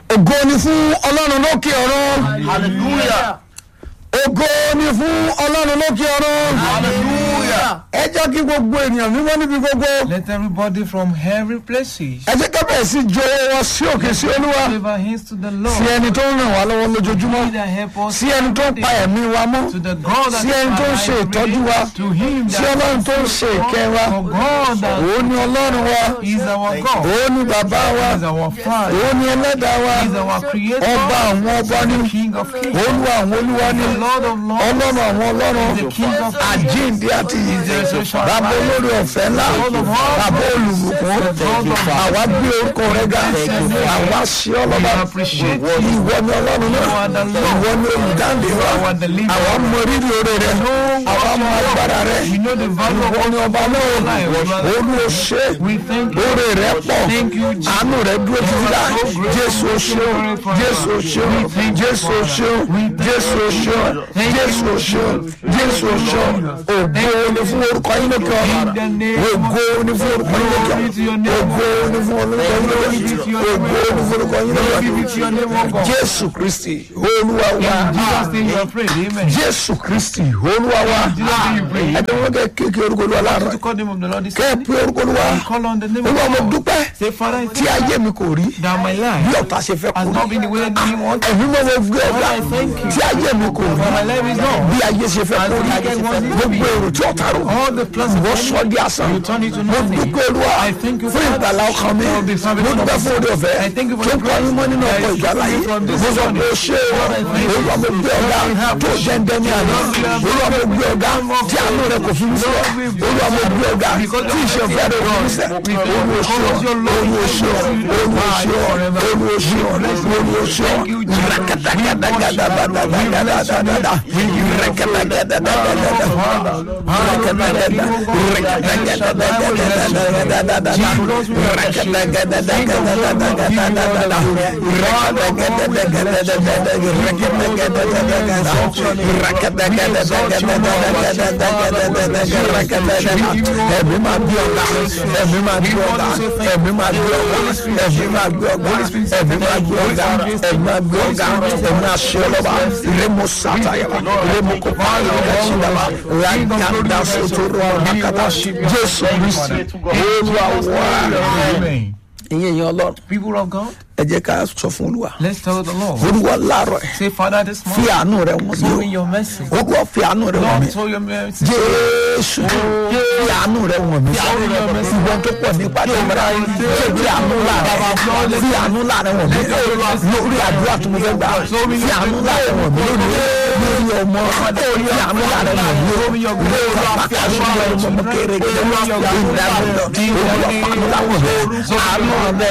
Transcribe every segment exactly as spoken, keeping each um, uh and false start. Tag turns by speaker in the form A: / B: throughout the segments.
A: Ògo ni fún Ọlọ́run lókè ọ̀run.
B: Hallelujah.
A: Ògo ni fún Ọlọ́run lókè ọ̀run.
B: Hallelujah.
A: Ẹ jẹ́ kí gbogbo ènìyàn mímọ́ níbi gbogbo.
B: Let everybody from every places
A: Ẹ jẹ́ ká bẹ̀rẹ̀ sí jó wọn sí òkè sí Olúwa.
B: give our hands to the Lord.
A: Sí ẹni tó ń ràn wá lọ́wọ́ lójoojúmọ́.
B: That help us.
A: Sí ẹni tó ń pa ẹ̀mí wa mọ́.
B: To the God that
A: Sí ẹni tó ń ṣe ìtọ́jú wa.
B: to him
A: Sí
B: that
A: Ọlọ́run tó ń ṣe ìkẹ́ wa.
B: for God that
A: Òun ni Ọlọ́run wa.
B: is our God.
A: Òun ni bàbá wa.
B: Is our Father.
A: Òun ni ẹlẹ́dàá wa.
B: Is our Creator.
A: Ọba àwọn ọba ni.
B: King of kings.
A: Olúwa àwọn olúwa ni.
B: The Lord of lords.
A: Ọlọ́run àwọn ọlọ́run.
B: The King of kings.
A: Àjíǹde àti ìyè. Bàbá olórí ọ̀fẹ́ ńlá. Bàbá olùbùkún. Àwa gbé orúkọ rẹ ga. Àwa ṣe ọlọ́ba. Ìwọ ni Ọlọ́run náà. Ìwọ ni olùdáǹdè wa. Àwa mọ rírì oore rẹ. Àwa mọ agbára rẹ.
B: We know the value of
A: Ìwọ ni ọba náà. Olú o ṣé. Oore rẹ pọ̀. Àánú rẹ dúró títí dá. Jésù o ṣeun. Jésù o ṣeun. Jésù o ṣeun. Jésù o ṣeun. Jésù o ṣeun. Jésù o ṣeun. Ògo ni fún orúkọ yín lókè ọ̀run. Ògo ni fún orúkọ yín lókè ọ̀run. Ògo ni fún orúkọ yín lókè ọ̀run. Ògo ni fún orúkọ yín lókè ọ̀run. Jésù Kristi Olúwa wa. Jésù Kristi Olúwa wa. Ẹ̀dẹ̀ wọn kẹ́ kéèké orúkọ Olúwa láàárọ̀. Kẹ́ ẹ pé orúkọ Olúwa. Olúwa mo dúpẹ́ tí ayé mi kò rí bí ọ̀tá ṣe fẹ́ kú. Ẹ̀mí mo mo gbé ọ̀gá tí ayé mi kò rí bí ayé ṣe fẹ́ kú rí. Gbogbo èrò tí ọ̀tá rò wọ́n sọ di asán. Mo dúpẹ́ Olúwa fún ìgbàlá ọkàn mi. Mo dúpẹ́ fún oore ọ̀fẹ́ tó ń kọ́ yín mọ́ nínú ọkọ̀ ìgbàlá yìí. Mo sọ pé o ṣé o. Olúwa mo gbé ọ̀gá tó jẹ́ ń dẹ́ni àná. Olúwa mo gbé ọ̀gá tí àánú rẹ̀ kò fi mí sílẹ̀. Olúwa mo gbé ọ̀gá tí ìṣẹ̀fẹ́ rẹ̀ kò fi mí sílẹ̀. Olúwa ṣé o. Olúwa ṣé o. Olúwa ṣé o. Olúwa ṣé o. Olúwa ṣé o. Rakatagadagadagadagadagadagada. Rakatagadagadagadagada. Ẹ̀mí máa bí ọ̀gá, ẹ̀mí máa bí ọ̀gá, ẹ̀mí máa bí ọ̀gá, ẹ̀mí máa bí ọ̀gá, ẹ̀mí máa bí ọ̀gá, ẹ̀mí máa bí ọ̀gá, ẹ̀mí aṣọ ọlọ́ba, remo satayaba, remo kopala ọ̀gá raganda sotoro ọ̀nàkàtà Jésù Kristi Olúwa wa. Ìyẹn ìyẹn Ọlọ́run.
B: People of God,
A: Ẹ jẹ́ ká sọ fún Olúwa.
B: let's tell the Lord.
A: Olúwa láàárọ̀ ẹ̀.
B: Say, Father, this
A: Fi
B: morning,
A: àánú rẹ̀ wọ̀n
B: show me
A: mí o.
B: your mercy.
A: Olúwa fi àánú rẹ̀ wọ̀n mí.
B: Lord, show your mercy.
A: Jésù fi àánú rẹ̀ wọ̀n mí. Ìwọ̀n tó pọ̀ nípa tí mo rà fi àánú láàrẹ̀ fi àánú láàrẹ̀ wọ̀n mí. Lórí àdúrà tó mo fẹ́ gbà fi àánú láàrẹ̀ wọ̀n mí. Lórí ọmọ fi àánú láàrẹ̀ wọ̀n mí. Lórí pàpà ṣùgbọ́n ọmọ mo kéré kéré ìdájọ́ Olúwa pàánú láwọn rẹ̀. Àánú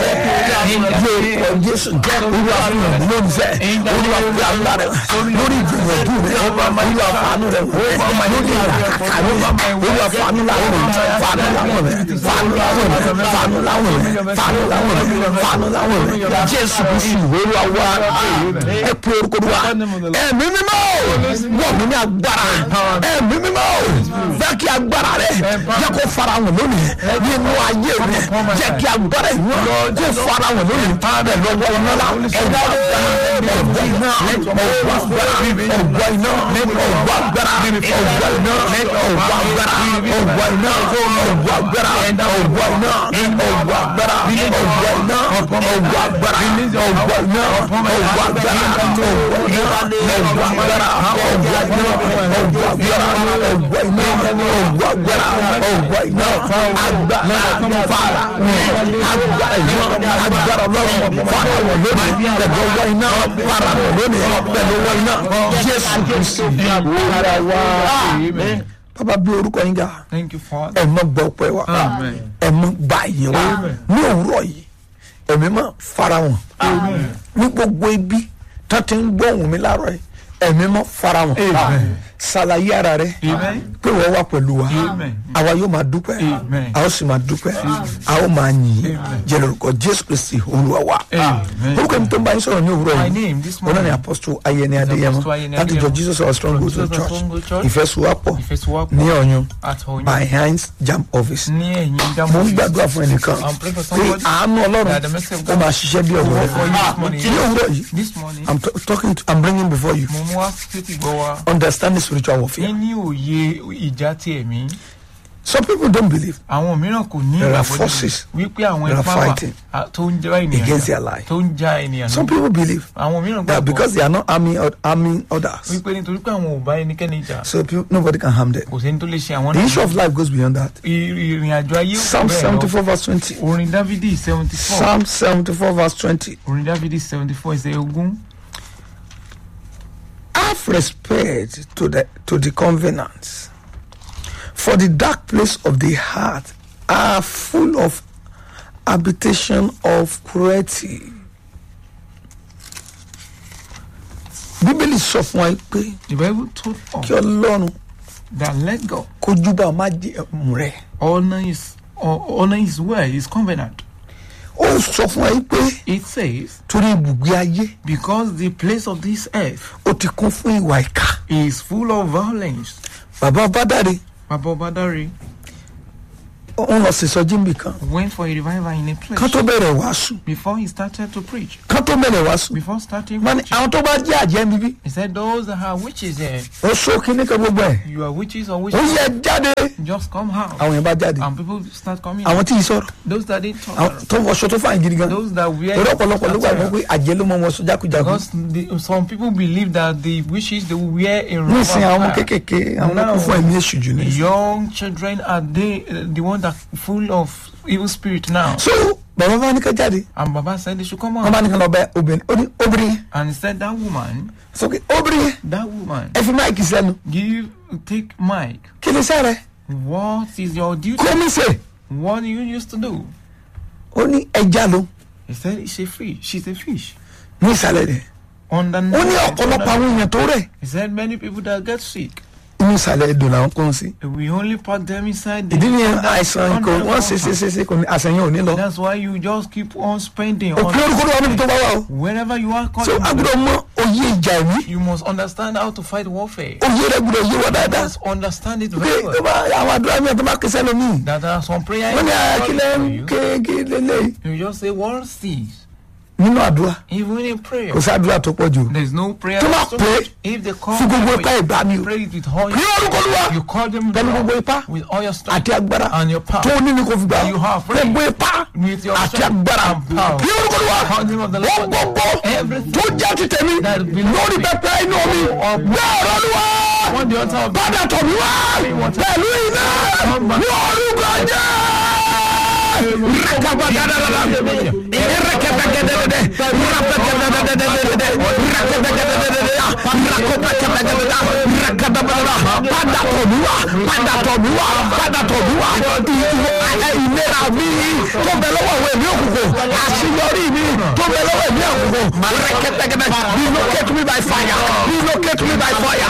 A: rẹ̀ yóò Jésù Olúwa fi hàn lónìí fẹ́. Olúwa fi àánú láàrẹ̀ lórí ìgbìyànjú rẹ̀. Olúwa fàánú rẹ̀ wọ̀ lórí ìlàkàkà rẹ̀. Olúwa fàánú láwọn rẹ̀ fàánú láwọn rẹ̀ fàánú láwọn rẹ̀ fàánú láwọn rẹ̀ fàánú láwọn rẹ̀ fàánú láwọn rẹ̀ Jésù Kristi Olúwa wa. Ẹ pé orúkọ Olúwa. Ẹ̀mí mímọ́ wọ̀ mí ní agbára. Ẹ̀mí mímọ́ jẹ́ kí agbára rẹ̀ jẹ́ kó fara hàn lónìí nínú ayé rẹ̀. Jẹ́ kí agbára ìwọ̀n kó fara hàn lónìí. Bẹ́ẹ̀ lọ́wọ́ iná la ẹ̀dá ọ̀gbọ́ iná ọ̀gbọ́ agbára ọ̀gbọ́ iná ọ̀gbọ́ agbára ọ̀gbọ́ iná ọ̀gbọ́ agbára ọ̀gbọ́ iná ọ̀gbọ́ agbára ọ̀gbọ́ iná ọ̀gbọ́ agbára ọ̀gbọ́ agbára ọ̀gbọ́ iná ọ̀gbọ́ agbára ọ̀gbọ́ agbára ọ̀gbọ́ iná ọ̀gbọ́ agbára ọ̀gbọ́ agbára ọ̀gbọ́ iná ọ̀gbọ́ agbára ọ̀gbọ́ iná ọ̀gbọ́ agbára ọ̀gbọ́ iná agbára fara agbára iná agbára ọlọ́run fara wọ̀ lónìí pẹ̀lú ọwọ́ iná fara wọ̀ lónìí pẹ̀lú ọwọ́ iná Jésù Kristi Olúwa wa. Bàbá bí orúkọ yín ga.
B: Thank you, Father.
A: Ẹ mọ gbọ́ pẹ́ wa ẹ mọ gbà yín wa ní òwúrọ̀ yìí ẹ̀mí mọ́ fara wọn ní gbogbo ibi tó ti ń gbọ́ ohùn mi láàárọ̀ yìí ẹ̀mí mọ́ fara wọn ṣàlàyé ara rẹ
B: Amen.
A: pé wọ́n wà pẹ̀lú wa
B: Amen.
A: àwa yóò máa dúpẹ́
B: Amen.
A: a ó sì máa dúpẹ́ a ó máa yìn jẹ́ lórúkọ Jésù Kristi Olúwa wa.
B: Amen.
A: orúkọ mi tó ń bá yín sọ̀rọ̀ ní òwúrọ̀
B: My
A: yìí
B: name this
A: wọn náà ni
B: morning.
A: Apostle Ayẹni Adéyẹmọ
B: Apostle Ayẹni
A: láti jọ
B: Adéyẹmọ.
A: Jesus our strong
B: From
A: go to
B: Jesus our Strong Go
A: church
B: Church.
A: ìfẹsùwápọ̀
B: Ìfẹsùwápọ̀.
A: ní Ọ̀yún
B: At Ọ̀yún.
A: behind Jam office.
B: Ní ẹ̀yìn Jam
A: mo ń
B: office.
A: gbàdúrà fún ẹnìkan
B: I'm praying for
A: pé
B: somebody.
A: àánú Ọlọ́run
B: that the mercy of
A: ó
B: God
A: máa ṣiṣẹ́ bí ọ̀rọ̀
B: work for you
A: rẹ
B: this morning.
A: ní òwúrọ̀ yìí
B: This morning.
A: I'm t- talking to, I'm bringing before you
B: Mo mú wá sí ìgbọ́ wa.
A: understanding spiritual warfare.
B: Ní òye ìjà ti ẹ̀mí.
A: Some people don't believe
B: Àwọn mìíràn kò ní
A: There are
B: ìgbàgbọ́
A: forces
B: nínú wípé àwọn
A: that are
B: ipá wà
A: fighting
B: à, tó ń já ènìyàn
A: against
B: jà,
A: their life.
B: tó ń já ènìyàn
A: some
B: lógun.
A: people believe
B: Àwọn mìíràn
A: that
B: gbàgbọ́
A: because they are not arming arming others,
B: wípé nítorí pé àwọn ò bá ẹnikẹ́ni jà
A: so people, nobody can harm them.
B: kò sẹ́ni tó lè ṣe àwọn
A: The
B: náà.
A: issue of life goes beyond that.
B: I- ìrìn àjò ayé ò
A: Psalm
B: bẹ́ẹ̀ lọ.
A: seventy-four verse twenty.
B: Orin Dávidi seventy four.
A: Psalm seventy-four verse twenty.
B: Orin Dávidi seventy four ẹsẹ̀ ogún.
A: Have respect to the to the covenants, for the dark place of the heart are full of habitation of cruelty. Bíbélì sọ fún wa pé
B: The Bible told
A: kí
B: us
A: Ọlọ́run
B: that let God
A: kó júbà májẹ̀mú rẹ̀.
B: honor his, honor his word, his covenant.
A: Ó sọ fún wa pé
B: It says,
A: torí ibùgbé ayé
B: because the place of this earth
A: ó ti kún fún ìwà ìkà.
B: is full of violence.
A: Bàbá Bádàrè
B: Baba Badari
A: ó ń lọ sí ìsọjí níbì kan
B: went for a revival in a
A: kán
B: place
A: tó bẹ̀rẹ̀ wàásù
B: before he started to preach.
A: kán tó bẹ̀rẹ̀ wàásù.
B: Before starting
A: Wọ́n ní
B: preaching,
A: àwọn tó bá jẹ́ àjẹ́ bíbí
B: he said, those that are witches there,
A: ó sọ kíní kan gbogbo ẹ̀
B: you are witches or
A: ó
B: witches,
A: yẹ jáde
B: just come out.
A: àwọn yẹn bá jáde
B: And people start coming
A: àwọn
B: out.
A: tí ì sọ̀rọ̀
B: Those that didn't talk,
A: àwọn tó wọṣọ tó fàyè gidi gan
B: those that wear
A: èrò ọ̀pọ̀lọpọ̀ ló gbàgbọ́ pé àjẹ́ ló mọ wọn sọ jákujàku
B: because the, some people believe that the witches they will wear a
A: ní ìsìn àwọn ọmọ
B: robe.
A: kéékèèké àwọn náà kún fún ẹ̀mí èṣù jù ní.
B: Young children are they uh, the ones that full of evil spirit now.
A: so bàbá bá ní ká jáde
B: And Baba said they should come
A: wọ́n bá
B: out.
A: ní ká lọ bẹ obìnrin ó ní obìnrin yẹn
B: And he said that woman,
A: sọ pé obìnrin yẹn
B: that woman,
A: ẹ fi máìkì sẹ́nu
B: give take mic.
A: kí ni sẹ́rẹ̀
B: What is your duty?
A: kó mi sè
B: What do you used to do?
A: ó ní ẹja ló
B: He said it's a fish. She's a fish.
A: ní ìsàlẹ̀ rẹ̀
B: On the
A: ó ní
B: night,
A: ọ̀pọ̀lọpọ̀ àwọn èèyàn tó rẹ̀
B: he said many people that get sick,
A: ní ìsàlẹ̀ èdò làwọn kó ń sí.
B: we only put them inside the
A: ìdí ni
B: under-
A: àìsàn kò
B: under
A: wọ́n
B: the
A: ṣe ṣe ṣe
B: compound.
A: ṣe kò ní àìsàn yẹn ò ní lọ.
B: That's why you just keep on spending on
A: òpin orúkọ ló wà níbi tó bá wà o.
B: wherever you are
A: so
B: calling.
A: agbọ́dọ̀ mọ òye ìjà ẹ̀mí
B: You must understand how to fight warfare.
A: òye rẹ̀ gbọ́dọ̀ yé wa
B: You
A: dáadáa.
B: must understand it
A: pé
B: very
A: tó
B: well.
A: bá àwọn àdúrà mi àti má kẹsẹ́ lómi.
B: That there are some prayers
A: wọ́n ní àkílẹ̀
B: for you.
A: kéèké lélẹ̀
B: You just say one sees.
A: nínú àdúrà
B: Even in prayer,
A: kò sí àdúrà tó pọ̀ jù.
B: there's no prayer.
A: Tó bá
B: so
A: pray,
B: much. If they call
A: fi gbogbo
B: for
A: ipá
B: you,
A: ìgbà mi o.
B: pray it with all
A: ní orúkọ ló wà
B: you call them
A: pẹ̀lú
B: down
A: gbogbo ipá
B: with all your strength
A: àti agbára
B: and your power.
A: tó ní ní kò fi gbà
B: You have
A: pé gbogbo ipá
B: with your
A: àti
B: strength
A: agbára
B: and power.
A: ní orúkọ ló wà
B: Call them of the Lord.
A: wọ́n gbogbo
B: Everything
A: tó jẹ́ ti tèmi
B: that belongs
A: lórí
B: to me.
A: pẹpẹ inú mi bẹ́ẹ̀ ọ̀rọ̀ wá
B: What the altar of
A: padà tọ̀ mí wá pẹ̀lú iná ní orúkọ jẹ́. Padà tọ̀ mí wá, padà tọ̀ mí wá, padà tọ̀ mí wá. Ìlera mi tó bẹ lọ́wọ́ ìwé mi òkùnkùn, àṣeyọrí mi tó bẹ lọ́wọ́ ìwé òkùnkùn. Relocate me by fire, relocate me by fire.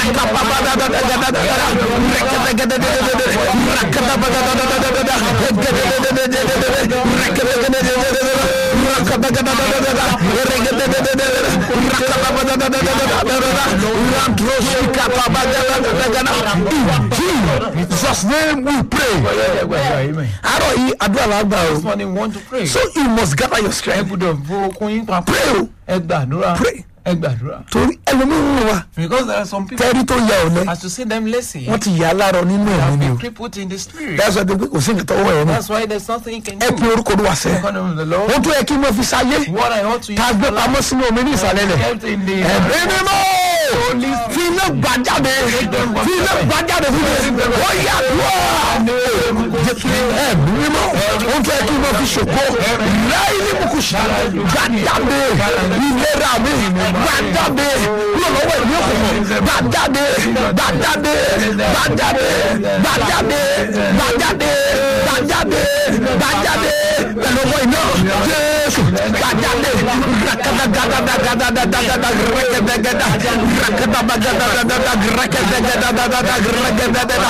A: In Jesus' name we pray. Àárọ̀ yìí àdúrà la gbà o.
B: This morning want to pray.
A: So you must gather your
B: Ẹ
A: strength.
B: gbọ́dọ̀ fún okun yín papọ̀.
A: Pray o.
B: Ẹ gbàdúrà.
A: Pray.
B: Ẹ gbàdúrà.
A: Torí ẹlòmíràn wà
B: Because there are some people,
A: tẹ́rí tó yà ọ̀lẹ́.
B: as you see them lazy,
A: Wọ́n ti yà á láàárọ̀ nínú ẹ̀mí
B: have
A: ni o.
B: been crippled in the spirit.
A: That's why pé kò sí nǹkan tọ́wọ́ ẹ̀ náà.
B: That's why there's nothing you can
A: Ẹ pe
B: do.
A: orúkọ Olúwa sẹ́.
B: Call on the Lord.
A: Ó tún yẹ kí n mọ̀ fi sáyé.
B: What I ought to use
A: Ká gbé pamọ́ sínú omi ní ìsàlẹ̀ rẹ̀.
B: kept in the
A: Ẹ̀mí mímọ́. Fi iná gbà jáde. Fi iná gbà jáde fún mi. Ó yà dúró. Ẹ̀mí mímọ́. Ó tún yẹ kí n mọ̀ fi ṣògo. Láyé ní mo kò ṣe. Gbà jáde. Ìlera mi. Gbà jáde. Yóò lọ́wọ́ ìlú òkùnkùn. Gbà jáde. Gbà jáde. Gbà jáde. Gbà jáde. Gbà jáde. Gbà jáde. Gbà jáde. Pẹ̀lú ọmọ iná. Jésù gbàjáde rakadagadagadagadagadagada rakadagada rakadabagadagadagada rakadagadagadagada rakadagada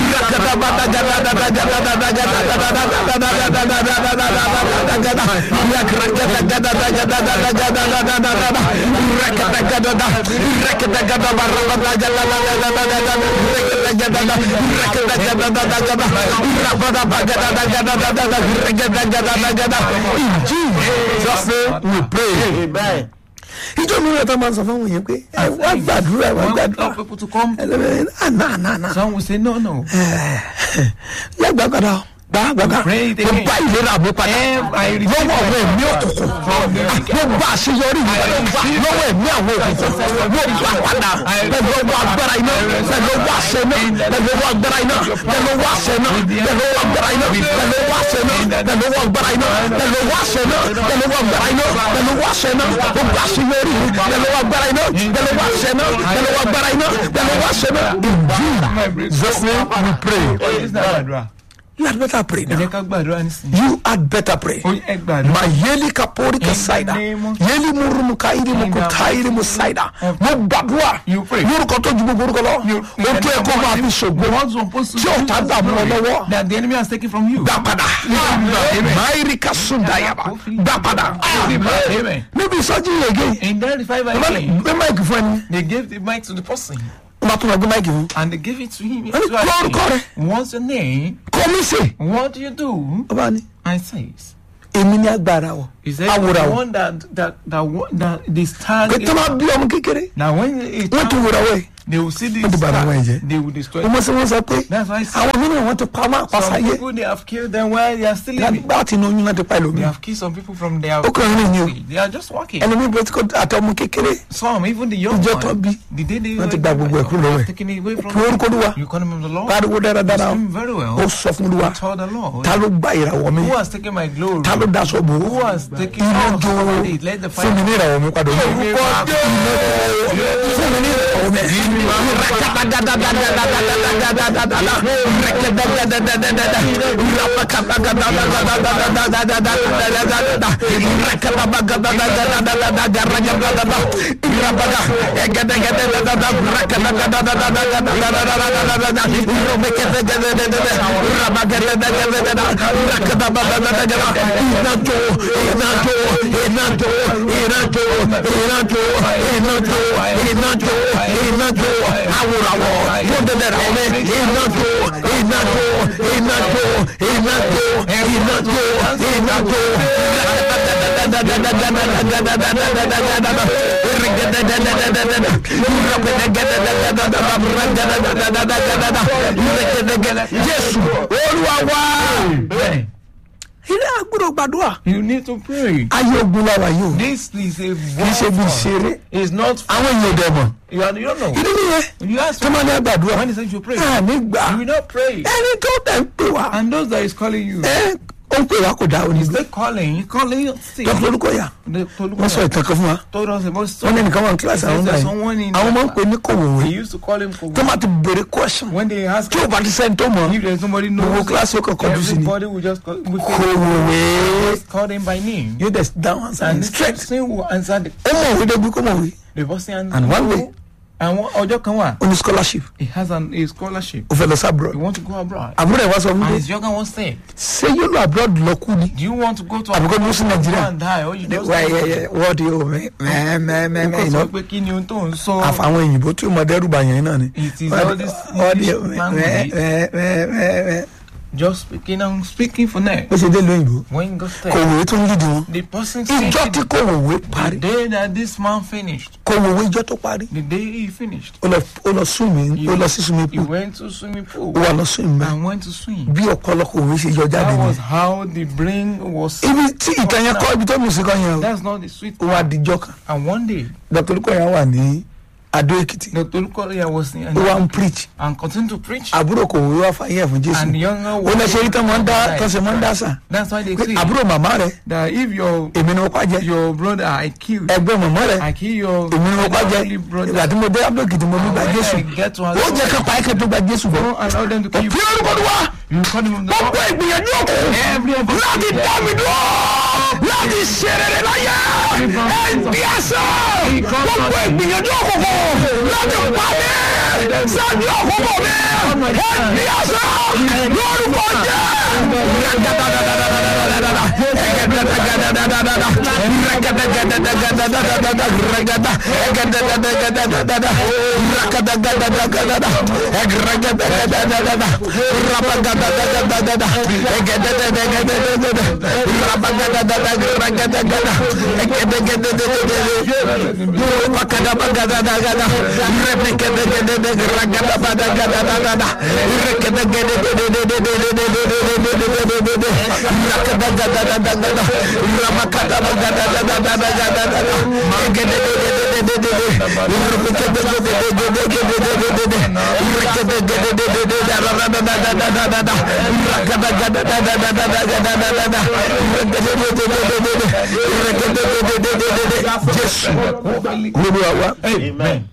A: in Jesus' name we pray. Amen. Ìjọ mi rẹ̀ tó máa ń sọ fún wọn yẹn pé ẹ wá gbàdúrà wá gbàdúrà
B: people to come.
A: Àná àná àná.
B: Some will say no no.
A: Yẹ gbàgbàdà gbàgbàdà.
B: Pray it
A: Mo
B: again.
A: bá ìlera mi padà. Lọ́wọ́ àwọn ẹ̀mí òkùnkùn. Mo bá àṣeyọrí mi. Lọ́wọ́ ẹ̀mí àwọn òkùnkùn. Mo bá padà. Pẹ̀lú ọwọ́ agbára iná. Pẹ̀lú ọwọ́ àṣẹ iná. Pẹ̀lú ọwọ́ agbára iná. Pẹ̀lú ọwọ́ àṣẹ iná. Pẹ̀lú ọwọ́ agbára iná. Pẹ̀lú ọwọ́ àṣẹ iná. Pẹ̀lú ọwọ́ agbára iná. Pẹ̀lú ọwọ́ àṣẹ iná. Pẹ̀lú ọwọ́ agbára iná. Pẹ̀lú ọwọ́ àṣẹ iná. Mo bá àṣeyọrí mi. Pẹ̀lú ọwọ́ agbára iná. Pẹ̀lú ọwọ́ àṣẹ iná. Pẹ̀lú ọwọ́ agbára iná. Pẹ̀lú ọwọ́ àṣẹ iná. In Jesus' name we pray. You had better pray now. You had better pray. Mayeli kapori kasaida. Yeli murumu kairi mukutairi musaida. Mo gbàdúrà. Yorùkọ tó ju gbogbo orúkọ lọ. O tó ẹ̀kọ́ máa fi ṣògbó. Tí o ta dà mọ́ lọ́wọ́.
B: That the enemy has taken from you.
A: Gbàpadà. Mayiri kasunda yaba. Gbàpadà. Maybe ìsọjí yẹn again.
B: In that revival again,
A: Bẹ́ẹ̀ máa kì fún ẹni.
B: they gave the mic to the person.
A: Wọ́n tún máa gbé máìkì fún.
B: And they gave it to him.
A: Wọ́n ní kí orúkọ rẹ̀.
B: What's your name?
A: Kọ́mísì.
B: What do you do?
A: Ọba ni.
B: I says.
A: Èmi ní agbára wọ̀.
B: Is that the one that that that one that the star?
A: Pé tó máa bí ọmọ kékeré.
B: Now when it
A: Wọ́n tún wúra wẹ̀.
B: they will see this
A: Wọ́n ti bàrà
B: star,
A: wọ́n jẹ́.
B: they will destroy.
A: Ọmọ sí wọn sọ pé
B: That's why I say
A: àwọn mìíràn wọ́n ti pa máa pa
B: some
A: sáyé.
B: people they have killed them while they are still living.
A: Láti inú oyún láti pa
B: They
A: ìlòmí.
B: have killed some people from their.
A: Ó kàn rìn ní o.
B: They are just walking.
A: Ẹni mi bẹ́ẹ̀ tí kò àti ọmọ kékeré.
B: Some even the young
A: Ìjọ tó
B: one.
A: bí.
B: The day they
A: Wọ́n ti gba gbogbo ẹ̀kú lọ́wọ́ ẹ̀.
B: taken it away from
A: Kí orúkọ Olúwa.
B: you call him the Lord.
A: Pariwo dáradára.
B: Scream very well.
A: Ó sọ fún Olúwa.
B: Told the Lord.
A: Ta ló gba ìràwọ̀ mi?
B: Who has taken my glory?
A: Ta ló daṣọ bò ó?
B: Who has taken
A: Iná
B: all
A: jó
B: of it? Let the fire.
A: fún mi ní ìràwọ̀ mi padà. Fún mi ní ìràwọ̀ Jésù Olúwa wá. Ilé àgbúrò gbàdúrà.
B: You need to pray.
A: Ayé ogun la wà yìí o.
B: This is a
A: Kì í ṣe bí ìṣeré.
B: It's not.
A: Àwọn èèyàn dẹ̀ mọ̀.
B: You, are, you don't know.
A: Ìdí nìyẹn.
B: You ask
A: Tó máa ní àgbàdúrà.
B: when he says you pray.
A: Àní gbà.
B: You will not pray.
A: Ẹni tó tẹ̀ ń pè wá.
B: And those that is calling you.
A: Ẹ ó ń pè wá kò dá òní gbé.
B: They calling, calling. See,
A: Dọ́kítà olùkọ́ yà.
B: they told
A: Wọ́n sọ ìtàn kan fún wa.
B: told us about.
A: Wọ́n ní nìkan wà ní kíláàsì àwọn
B: There's
A: náà
B: someone
A: yìí.
B: in.
A: Àwọn máa ń pè ní
B: They
A: kòwòwé.
B: used to call him.
A: Tó máa ti bèrè question.
B: When they ask
A: Tí o bá ti sẹ́ni tó mọ̀.
B: if there's somebody
A: Gbogbo
B: knows,
A: kíláàsì ó kàn kọjú sí ni.
B: everybody will just call, will say,
A: Kòwòwé.
B: just call him by name.
A: Yóò dẹ̀ dáhùn answer
B: And
A: ní
B: the
A: straight.
B: person will answer the,
A: Ó mọ̀ òwe débi kó mọ̀ òwe.
B: the person answer.
A: And one day.
B: And one ọjọ́ kan wà.
A: Ó ní scholarship.
B: He has an, a scholarship.
A: Ó fẹ́ lọ sí
B: He
A: abroad.
B: want to go abroad.
A: Àbúrò ẹ̀ wá sọ fún
B: And
A: mi.
B: his younger one said,
A: Ṣé yóò lọ abroad lọ kú ni?
B: do you want to go to
A: Àbúkọ́
B: abroad
A: ló sí Nàìjíríà.
B: and die or you just
A: Wá yẹ yẹ wọ́ọ̀dì o mẹ́ mẹ́ mẹ́ mẹ́
B: Because
A: iná.
B: wọ́n pé kí ni ohun tó ń sọ.
A: Àfàwọn òyìnbó tí ó mọ dẹ́rù bàyàn náà ni.
B: It is all this
A: Wọ́ọ̀dì o mẹ́
B: English
A: mẹ́
B: language.
A: mẹ́ mẹ́ mẹ́ mẹ́.
B: Just speaking and speaking for now.
A: Bó ṣe dé lóyìnbó.
B: When God said,
A: Kòwòwé tó ń yídi wọn.
B: the person
A: Ìjọ
B: said,
A: tí kòwòwé
B: the
A: parí.
B: day that this man finished,
A: Kòwòwé ìjọ tó parí.
B: the day he finished,
A: Ó lọ ó lọ swimming ó lọ sí swimming
B: he
A: pool.
B: went to swimming pool
A: Ó wà lọ swim bẹ́ẹ̀.
B: and went to swim.
A: Bí ọ̀pọ̀lọpọ̀ òwe ṣe yọ jáde
B: That
A: ni.
B: was how the brain was.
A: Ibi tí ìtàn yẹn kọ́ ibi tó mú sí kan yẹn o.
B: That's not the sweet.
A: Ó wá dijọ́ kan.
B: And one day,
A: Dr. Olùkọ́yà wà ní Adó Èkìtì.
B: Doctor Olukoya was in
A: Ó wá ń preach.
B: and continued to preach.
A: Àbúrò kò wí wá fàyè fún Jésù.
B: And the younger
A: Ó lọ ṣe rí tán máa ń dá tán ṣe máa ń dá sà.
B: That's why they
A: Pé
B: say
A: àbúrò màmá rẹ̀
B: that if your
A: èmi ni mo pa jẹ.
B: your brother I kill,
A: Ẹgbẹ́ màmá rẹ̀
B: I kill your
A: èmi ni mo pa jẹ.
B: only brother.
A: Ìgbà tí mo dé Adó Èkìtì mo ní gba
B: When
A: Jésù.
B: I get to
A: Ó jẹ́ ká pa ẹ̀kẹ́ tó gba Jésù bọ̀.
B: don't allow them to kill you.
A: Fi orúkọ tó wá.
B: You call them the
A: Gbogbo ìgbìyànjú òkú láti dá mi dúró láti ṣe rere láyé ẹbí ẹsẹ̀ gbogbo ìgbìyànjú òkú láti pa mí sẹ́ni òkú mi ẹbí ẹsẹ̀ lórúkọ jẹ́.
B: Amen.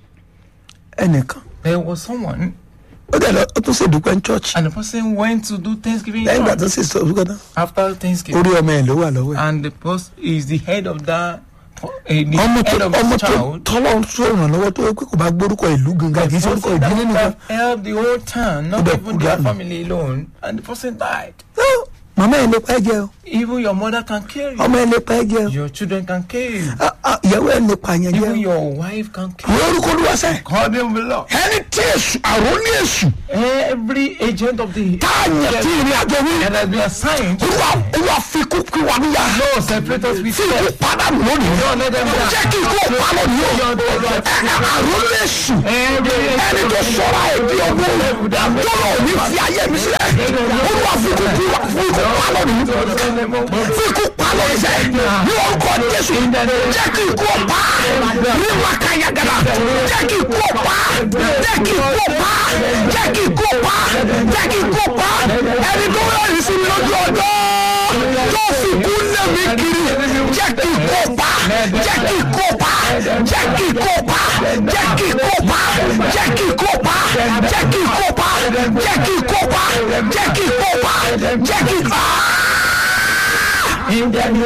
A: Ẹnìkan
B: There was someone
A: ó dẹ̀ lọ ó tún ṣèdúpẹ́ ní church
B: and the person went to do Thanksgiving
A: lẹ́yìn ìgbà tó
B: church
A: ṣe sọ fún kọ́tà
B: after Thanksgiving,
A: orí ọmọ ẹ̀ ló wà lọ́wọ́ ẹ̀.
B: and the person is the head of that uh, the
A: ọmọ tó
B: head of
A: ọmọ
B: the
A: tó
B: child.
A: tọ́lọ́ tó ìrànlọ́wọ́ tó yẹ pé kò bá gbórúkọ ìlú gangan kì í ṣe orúkọ
B: Person that
A: ìdílé
B: would
A: nìkan.
B: have helped the whole town, not
A: Could have
B: even
A: put
B: their
A: down.
B: family alone, and the person died.
A: Màmá ẹ̀ lè pa ẹ́ jẹ o
B: Even your mother can kill you.
A: ọmọ ẹ̀ lè pa ẹ́ jẹ o
B: Your children can kill you.
A: Ah, ah, ìyàwó ẹ̀ lè pa yẹn jẹ
B: Even
A: o.
B: your wife can kill you.
A: Lórúkọ Olúwa sẹ́
B: Call them below.
A: ẹni tí èṣù àròlé èṣù
B: Every agent of the
A: tá a yàn tí ìrìn àjò wí
B: that has been assigned,
A: Olúwa Olúwa fi kú kí wà níyà
B: no, separate us with
A: fi kú
B: them.
A: padà lónìí
B: Don't let them die.
A: jẹ́ kí ikú pa lónìí o àròlé èṣù ẹni tó sọ̀rọ̀ èdè ọgbọ́n tó lọ ní fi ayé mi sílẹ̀ Olúwa fi kú kí wà fi kú pa lónìí fi kú pa lónìí sẹ́ ní orúkọ Jésù jẹ́ kí ikú pa ní wákàyàgàdà jẹ́ kí ikú pa jẹ́ kí ikú pa jẹ́ kí ikú pa jẹ́ kí ikú pa ẹni tó rẹ̀ sí mi lójú ọjọ́ tó fi kú lé mi kiri jẹ́ kí ikú pa jẹ́ kí ikú pa jẹ́ kí ikú pa jẹ́ kí ikú pa jẹ́ kí ikú pa jẹ́ kí ikú pa jẹ́ kí ikú pa jẹ́ kí ikú pa jẹ́ kí ikú pa. In the name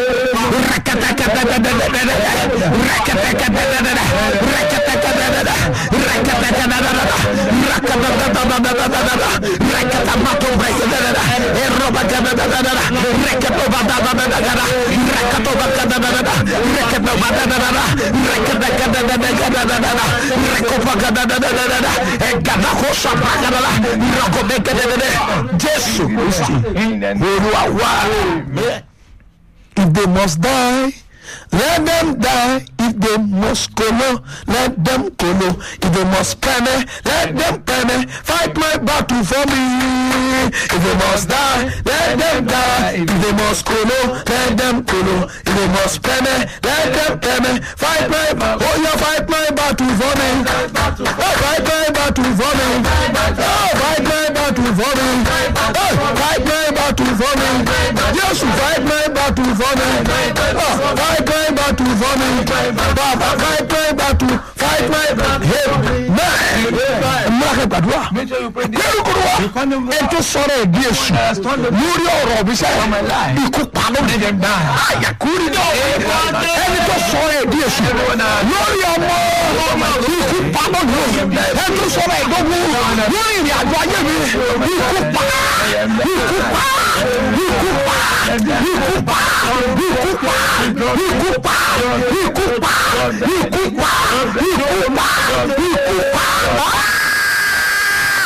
A: Jésù Kristi Olúwa wa. If they must die, let them die. If they must colo, let them colo. If they must pene, let them pene. Fight my battle for me. If they must die, let them die. If they must colo, let them colo. If they must pene, let them pene. Fight my battle. Oh, yeah, fight my battle for me. Oh, fight my battle for me. Oh, fight my battle for me. Oh, fight my battle for me. Yes, fight my battle for me. Oh, fight my battle for me. Baba, fight my battle. Fight my battle. Amen. Mọ́kẹ́ gbàdúrà. Lórúkọ wa, ètò sọ̀rọ̀ èdè èṣù lórí ọ̀rọ̀ mi sẹ́, ikú pa lóde. Àyàkúrí náà, ẹni tó sọ̀rọ̀ èdè èṣù lórí ọmọ ikú pa lóde. Ẹni tó sọ̀rọ̀ ìdógún lórí ìrìn àjò ayé mi, ikú pa, ikú pa, ikú pa, ikú pa, ikú pa, ikú pa, ikú pa, ikú pa, ikú pa, ikú pa.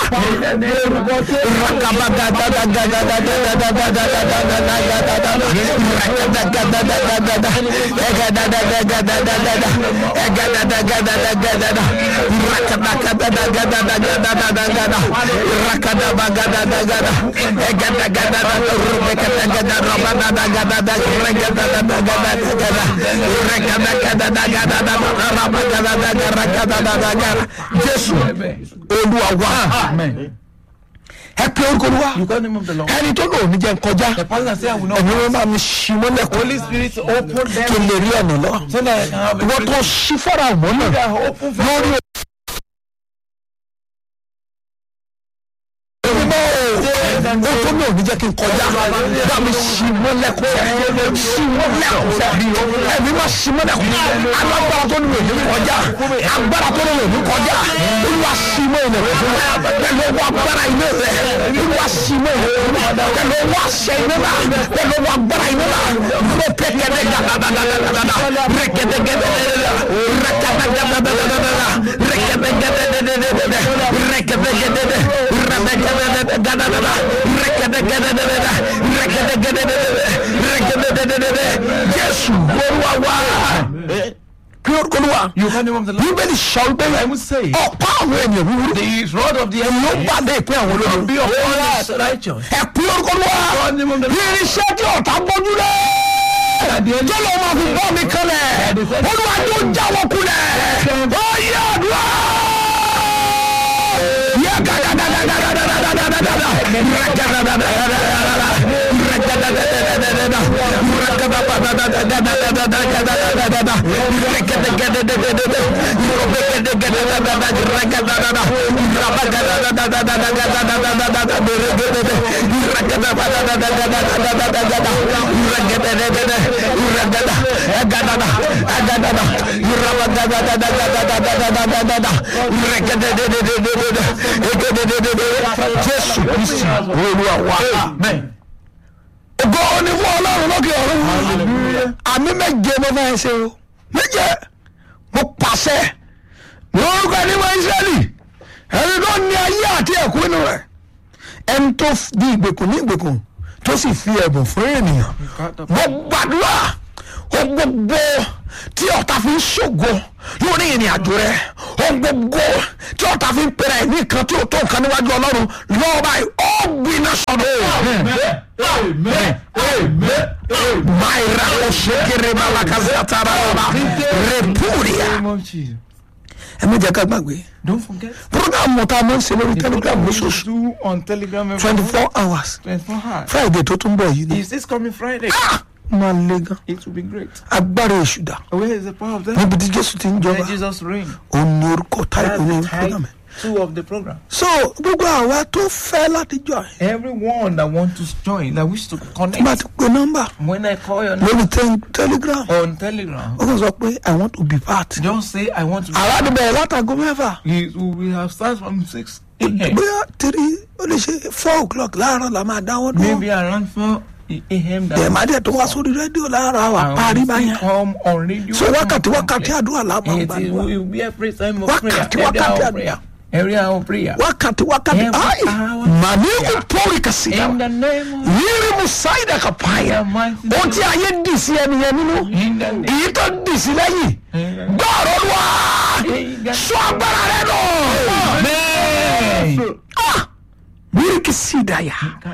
A: Jésù Olúwa wa.
B: Amen.
A: Ẹ pé orúkọ Olúwa.
B: You call the name of the Lord.
A: Ẹni tó lò ní jẹ́ nkọjá.
B: The pastor say I will not.
A: Ẹ̀mí wọn máa mi ṣí wọn lẹ́kọ̀ọ́.
B: Holy Spirit open
A: Kí
B: them
A: n lè rí ọ̀nà lọ.
B: so that I can have a
A: Wọ́n tó ṣí fọ́ra àwọn náà.
B: They are open for
A: Lórí o tó ní òní jẹ́ kí n kọjá bá mi ṣí wọn lẹ́kọ̀ọ́ ṣí wọn lẹ́kọ̀ọ́ ẹ̀mí máa ṣí wọn lẹ́kọ̀ọ́ alágbára tó ní òní kọjá agbára tó ní òní kọjá Olúwa ṣí wọn lẹ́kọ̀ọ́ pẹ̀lú owó agbára ilé rẹ̀ Olúwa ṣí wọn lẹ́kọ̀ọ́ pẹ̀lú owó àṣẹ ilé rẹ̀ pẹ̀lú owó agbára ilé rẹ̀ mo pẹ̀kẹ́dẹ́ gàdàdàdàdàdà rẹ̀kẹ́dẹ́gẹ́dẹ́ Jésù Olúwa wa. Kí orúkọ Olúwa.
B: You call the name of the Lord.
A: Bíbélì sọ wípé
B: I will say
A: ọ̀pá àwọn ènìyàn wúwúrú
B: the rod of the
A: ló
B: enemy
A: bá dé ìpín àwọn
B: will
A: olódodo.
B: be upon the righteous.
A: Ẹ pín orúkọ Olúwa.
B: Call the name of the Lord.
A: Irinṣẹ́ tí ọ̀tá gbójú lé. Jọ́lọ́ máa fi bọ́ mi kanlẹ̀. Olúwa tó já wọn kulẹ̀. Ó yẹ àdúrà. Yẹ gàdàdàdàdàdàdàdàdàdà. Jésù Kristi Olúwa wa.
B: Amen.
A: Ògo ni fún Ọlọ́run lókè ọ̀run. Àmì méje mo fẹ́ ṣe o. Méje mo pàṣẹ lórúkọ ẹni wọ Ísírẹ́lì ẹni tó ní ayé àti ẹ̀kú inú rẹ̀ ẹni tó di ìgbèkùn ní ìgbèkùn tó sì fi ẹ̀bùn fún ènìyàn. Mo gbàdúrà o gbogbo tí ọ̀tá fi ń ṣògo lórí ìrìn àjò rẹ̀ o gbogbo tí ọ̀tá fi ń pèrè ẹ̀ ní kan tí o tó nǹkan níwájú Ọlọ́run lọ́wọ́ báyìí ó gbiná sọ̀rọ̀.
B: Amen. Amen.
A: Mayra oshekere malakazatara repuria.
B: Name of Jesus.
A: Ẹ má jẹ́ ká gbàgbé.
B: Don't forget.
A: Program tá a máa ń ṣe lórí Telegram lóṣooṣù
B: Do on Telegram every
A: twenty four hours.
B: twenty-four hours.
A: Friday tó tún bọ̀ yìí ni.
B: Is this coming Friday?
A: Ah! Máa le gan.
B: It will be great.
A: Agbára èṣù dà.
B: Where is the power of that?
A: Níbi tí Jésù ti ń
B: Where
A: jọba.
B: Jesus reign.
A: Òun ni orúkọ táìpù
B: That's
A: ní
B: the
A: program.
B: type two of the program.
A: So gbogbo àwa tó fẹ́ láti jọ ẹ̀.
B: Everyone that wants to join, that wish to
A: Tí bá
B: connect,
A: ti pe nọ́mbà
B: when I call your name
A: lórí te- Telegram.
B: on Telegram,
A: Ó kàn sọ pé I want to be part.
B: just say I want to.
A: Àwa ti bẹ̀rẹ̀ látago mẹ́fà.
B: We we have started from six a m.
A: Bóyá three ó lè ṣe four o'clock láàárọ̀ la máa dáwọ́ dúró.
B: Maybe around four a m.
A: Ẹ̀ máa dẹ̀ tó wá sórí rédíò láàárọ̀ àwa parí báyẹn.
B: come on radio.
A: So wákàtí wákàtí àdúrà la máa
B: It
A: gbàdúrà.
B: will be every time of
A: Wákàtí,
B: prayer. Every
A: wákàtí
B: hour
A: àdúrà.
B: of prayer. Every hour of prayer.
A: Wákàtí wákàtí
B: Every
A: ayi
B: hour.
A: màmí kò pọ́ọ̀rì kàsí
B: In
A: náà.
B: the name of
A: Yírí Musaida Kapaya.
B: the mighty
A: Ó ti ayé dì sí ẹni yẹn nínú.
B: in the name
A: Èyí tó dì sí lẹ́yìn. Gbọ́rọ̀ wá. Sọ agbára rẹ nù.
B: Amen.
A: Ah! Yírí kì í sí ìdáyà.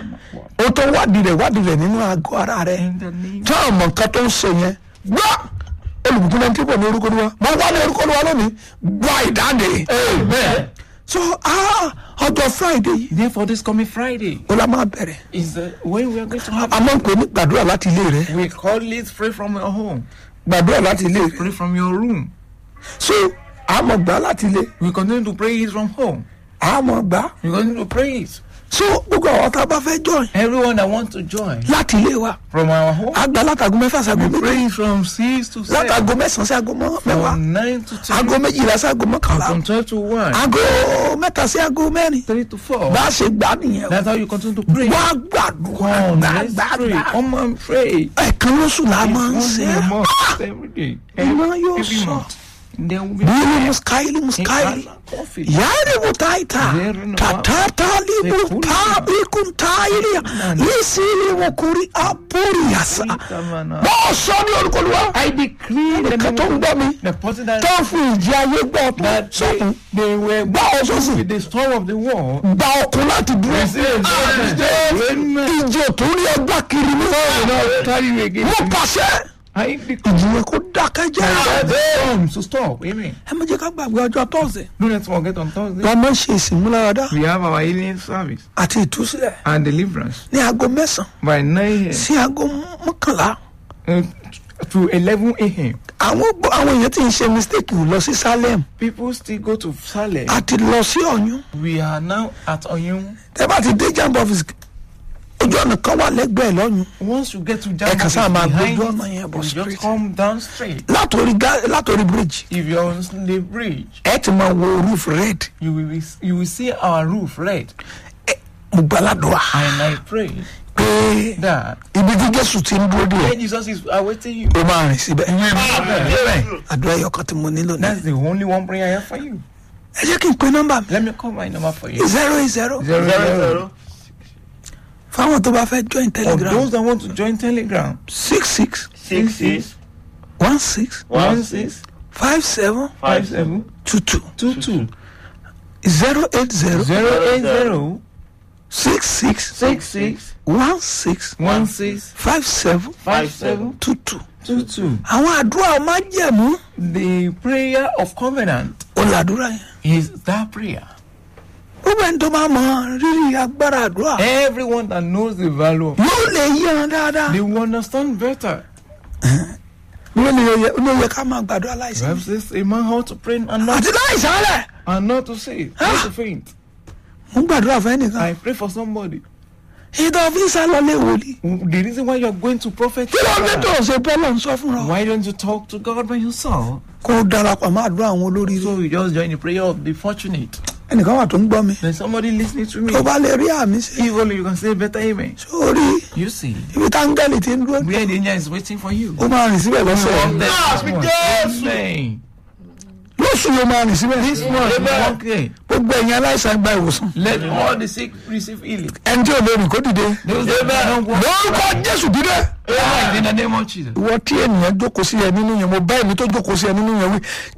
A: Ó tó wádìí rẹ̀ wádìí rẹ̀ nínú àgọ́ ara rẹ̀.
B: In the name
A: Tí àwọn ọmọ nǹkan tó ń ṣe yẹn. Gbọ́ olùbùkún náà ti pọ̀ ní orúkọ Olúwa. Mo wá ní orúkọ Olúwa lónìí. Gbọ́ ìdáǹdè.
B: Amen.
A: So ah ọjọ́ Friday yìí.
B: Therefore, this coming Friday
A: Ó la máa bẹ̀rẹ̀.
B: is the when we are going to have.
A: A máa ń pè ní gbàdúrà láti ilé rẹ̀.
B: We call it pray from your home,
A: Gbàdúrà láti ilé rẹ̀.
B: pray from your room.
A: So a máa gbà láti ilé.
B: We continue to pray it from home.
A: A máa gbà.
B: We continue to pray it.
A: So gbogbo àwọn tá a bá fẹ́ join
B: Everyone that wants to join
A: láti ilé wa.
B: from our home,
A: A gbà látago mẹ́fà sago
B: we
A: méjì.
B: pray from six to seven,
A: Látago mẹ́sàn-án sí ago mọ́- mẹ́wàá.
B: from nine to ten,
A: Ago méjìlá sí ago mọ́kànlá.
B: from twelve to one,
A: Ago mẹ́ta sí ago mẹ́rin.
B: three to four.
A: Bá a ṣe gbà nìyẹn.
B: That's how you continue to pray.
A: Wá gbàdúrà
B: Come,
A: gbà
B: let's
A: gbà
B: pray.
A: gbà.
B: Come on, pray.
A: Ẹ̀ẹ̀kan lóṣù la máa ń
B: Once
A: ṣe
B: in a
A: é.
B: month,
A: Ah!
B: every day,
A: Iná
B: every,
A: yóò
B: every
A: sọ.
B: month. There will be
A: Bili
B: fire.
A: muskaili muskaili.
B: Eternal coffee.
A: Yare mutaita. Tatata libu tabi kuntailia. Lisili mukuri apuriasa. Bọ́ sọ ní orúkọ Olúwa.
B: I decree the
A: Ẹ̀ka tó ń
B: name
A: gbọ́ mi.
B: of the person
A: Tó fún ìjì ayé gbọ́ tó
B: that
A: sọ̀kun.
B: they, they were
A: Gbá ọ̀sọ̀ sí.
B: with the storm of the war.
A: Gba ọkùn láti dúró. Ìjì òtún rí ọgbà kiri ní.
B: Carry you again.
A: Mo pàṣẹ.
B: I decree
A: Ìjì yẹn kó dákẹ́ jẹ́.
B: the storm to stop. Amen.
A: Ẹ má jẹ́ ká gbàgbé ọjọ́ tọ́sẹ̀.
B: Do not forget on Thursday
A: La máa ń ṣe ìsìnmúláradá
B: we have our healing service
A: àti ìtúsílẹ̀
B: and deliverance
A: ní aago mẹ́sàn-án
B: by nine
A: sí aago mọ́kànlá.
B: a.m. to eleven a.m.
A: Àwọn gbọ́ àwọn èèyàn tí ń ṣe mistake lọ sí Salem
B: People still go to Salem.
A: àti lọ sí Ọ̀yún.
B: We are now at Oyun.
A: Tẹ́ bá ti dé Jamb office ojú ọ̀nà kan wà lẹ́gbẹ̀ẹ́ lọ́yún.
B: Once you get to
A: Ẹ
B: Jamb
A: kàn sáà máa
B: behind
A: gbójú
B: it,
A: ọ̀nà yẹn bọ̀
B: you
A: straight.
B: just come down straight.
A: Látòrí gá- látòrí bridge
B: If you're on the bridge,
A: ẹ ti máa wo roof red.
B: you will be, you will see our roof red.
A: Mo gbàládùá
B: And I pray
A: pé
B: that
A: ibi tí Jésù ti ń dúró
B: when
A: díẹ̀
B: Jesus is awaiting you,
A: ó máa rìn síbẹ̀.
B: Amen.
A: Àdúrà ẹyọ kan tí mo nílò ní.
B: That's the only one prayer I have for you.
A: Ẹ jẹ́ kí n pe nọ́mbà mi.
B: Let me call my number for you.
A: zero eight zero
B: Zero zero.
A: fáwọn tó bá fẹ́ join
B: For
A: Telegram
B: those that want to join Telegram,
A: six six
C: Six six
A: one six
B: one six
A: five seven
B: five seven
A: two two
B: two two
A: zero eight zero
B: zero eight zero
A: six six
B: six six
A: one six
B: one six
A: five seven
B: five seven
A: two two.
B: two two.
A: Àwọn àdúrà májẹ̀mú
B: The prayer of covenant
A: ó làdúrà yẹn.
B: is that prayer.
A: Gbogbo ẹni tó bá mọ rírì agbára àdúrà
B: Everyone that knows the value of
A: yóò lè yí hàn dáadáa.
B: they will understand better.
A: Wọ́n ní ó yẹ- ó yẹ ká máa gbàdúrà láìsí.
B: Bible says a man ought to pray and not
A: Àti láìsálẹ̀.
B: and not to say, not to faint.
A: Mo ń gbàdúrà fún ẹnìkan.
B: I pray for somebody.
A: Ìtọ́ fi ń sá lọ lé wòlíì.
B: The reason why you are going to prophet,
A: Kí ló dé tó ṣe bọ́lọ̀ ń sọ fúnra?
B: why don't you talk to God by yourself?
A: Kó o darapọ̀ mọ́ àdúrà àwọn olórí rẹ̀.
B: So you just join the prayer of the fortunate.
A: Ẹnìkan wà tó ń gbọ́ mi.
B: There's somebody listening to me.
A: Tó bá lè rí àmì sí.
B: If only you can say better amen.
A: Sórí
B: You see,
A: ibi táńgẹ́lì ti ń dúró.
B: where the angel is waiting for you.
A: Ó máa rìn síbẹ̀ lọ́sẹ̀.
B: Amen.
A: Lóṣù yóò máa rìn síbẹ̀.
B: This one, okay.
A: Gbogbo ẹ̀yin aláìsàn gba ìwòsàn.
B: Let all the sick receive healing.
A: Ẹni tí ò lè rìn kó dìde.
B: Those that don't walk
A: Lórúkọ Jésù dìde.
B: right in the name of Jesus.
A: Ìwọ tí ènìyàn jókòó sí ẹ nínú yẹn, mo bá èmi tó jókòó sí ẹ nínú yẹn wí.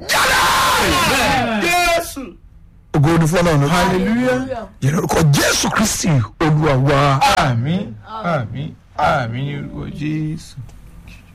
A: Jáde!
C: Jésù.
A: Ògo ni fún Ọlọ́run.
B: Hallelujah.
A: Yẹn lórúkọ Jésù Kristi Olúwa wa.
B: Àmín. Àmín. Àmín ní orúkọ Jésù.